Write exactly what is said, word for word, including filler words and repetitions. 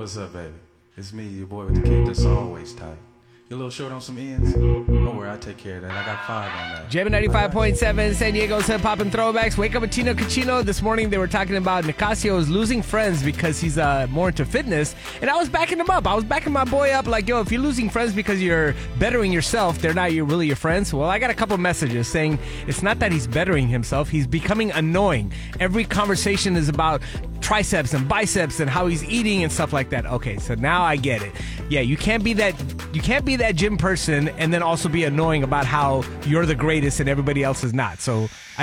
What's up, baby? It's me, your boy with the cape that's always tight. You a little short on some ends? Don't worry, I'll take care of that. I got five on that. Jam ninety-five point seven, San Diego's Hip Hop and Throwbacks. Wake up with Tino Cucino. This morning they were talking about Nicasio is losing friends because he's uh, more into fitness. And I was backing him up. I was backing my boy up like, yo, if you're losing friends because you're bettering yourself, they're not really your friends. Well, I got a couple messages saying it's not that he's bettering himself. He's becoming annoying. Every conversation is about triceps and biceps and how he's eating and stuff like that. Okay, so now I get it. Yeah, you can't be that you can't be that gym person and then also be annoying about how you're the greatest and everybody else is not. So